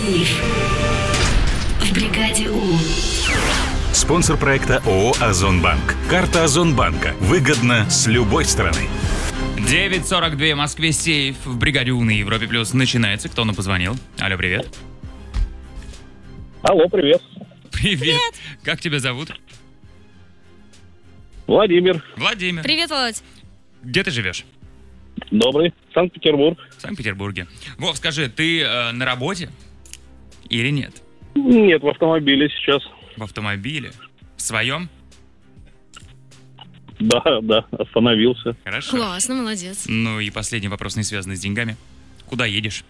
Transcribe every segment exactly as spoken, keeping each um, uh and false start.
сейф в бригаде У. Спонсор проекта ООО «Озонбанк». Карта Озонбанка. Выгодно с любой стороны. девять сорок два в Москве, сейф в бригаде У на Европе Плюс начинается. Кто нам позвонил? Алло, привет. Алло, привет. Привет. Привет. Как тебя зовут? Владимир. Владимир. Привет, Володь. Где ты живешь? Добрый. Санкт-Петербург. В Санкт-Петербурге. Вов, скажи, ты э, на работе или нет? Нет, в автомобиле сейчас. В автомобиле? В своем? Да, да, остановился. Хорошо. Классно, молодец. Ну и последний вопрос, не связанный с деньгами. Куда едешь?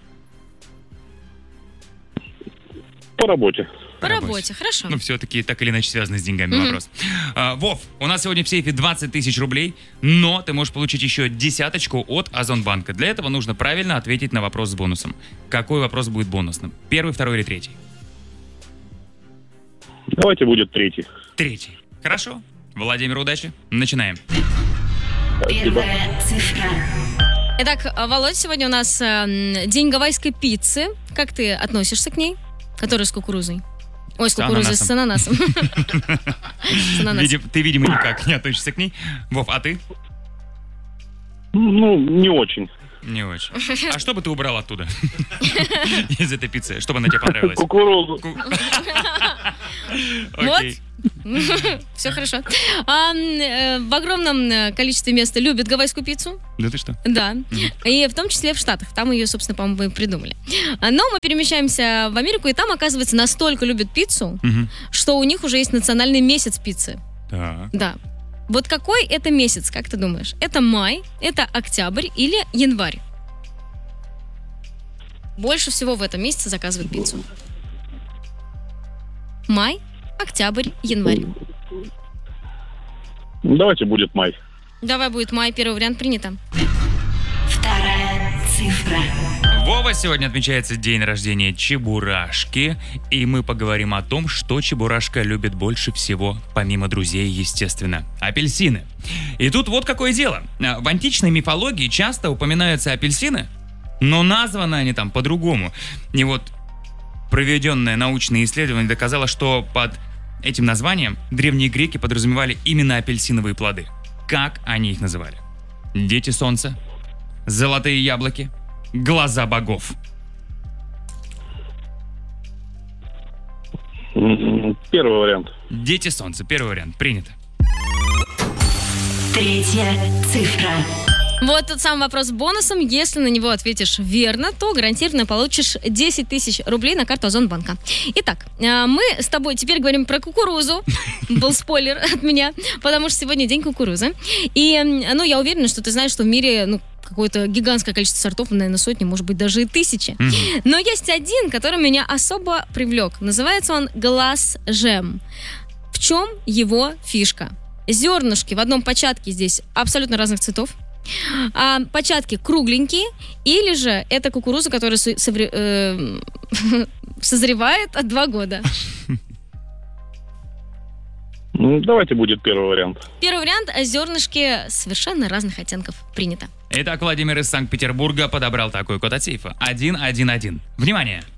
По работе. По работе, хорошо. Ну, все-таки так или иначе связанный с деньгами Мгм. вопрос. А, Вов, у нас сегодня в сейфе двадцать тысяч рублей, но ты можешь получить еще десяточку от Озонбанка. Для этого нужно правильно ответить на вопрос с бонусом. Какой вопрос будет бонусным? Первый, второй или третий? Давайте будет третий. Третий. Хорошо. Владимир, удачи. Начинаем. Первая цифра. Итак, Володь, сегодня у нас э, день гавайской пиццы. Как ты относишься к ней? Которая с кукурузой. Ой, с С кукурузой, с ананасом. С ананасом. Видим- Ты, видимо, никак не относишься к ней. Вов, а ты? Ну, не очень. Не очень. А что бы ты убрал оттуда? Из этой пиццы? Что бы она тебе понравилась? Кукурузу. Ку- Вот. Окей. Все хорошо. А, э, в огромном э, количестве мест любят гавайскую пиццу. Да ты что? Да. И в том числе в Штатах. Там ее, собственно, по-моему, и придумали. А, Но мы перемещаемся в Америку, и там, оказывается, настолько любят пиццу, Мгм. что у них уже есть национальный месяц пиццы. Так. Да. Вот какой это месяц, как ты думаешь? Это май, это октябрь или январь? Больше всего в этом месяце заказывают пиццу. Май, октябрь, январь. Давайте будет май. Давай будет май, первый вариант принято. Вторая цифра. Вова, сегодня отмечается день рождения Чебурашки, и мы поговорим о том, что Чебурашка любит больше всего, помимо друзей, естественно. Апельсины. И тут вот какое дело. В античной мифологии часто упоминаются апельсины, но названы они там по-другому. И вот проведенное научное исследование доказало, что под этим названием древние греки подразумевали именно апельсиновые плоды. Как они их называли? Дети солнца, золотые яблоки, глаза богов. М, Первый вариант. Дети солнца. Первый вариант. Принято. Третья цифра. Вот тот самый вопрос с бонусом. Если на него ответишь верно, то гарантированно получишь десять тысяч рублей на карту Озонбанка. Итак, а, мы с тобой теперь говорим про кукурузу. Был спойлер от меня, потому что сегодня день кукурузы. И, м, ну, я уверена, что ты знаешь, что в мире, ну, какое-то гигантское количество сортов, наверное, сотни, может быть, даже и тысячи. Мгм. Но есть один, который меня особо привлек. Называется он глаз жем. В чем его фишка? Зернышки в одном початке здесь абсолютно разных цветов. А початки кругленькие, или же это кукуруза, которая су- совре- э, созревает два года. М, Давайте будет первый вариант. Первый вариант – зернышки совершенно разных оттенков. Принято. Итак, Владимир из Санкт-Петербурга подобрал такой код от сейфа. один один один. Внимание!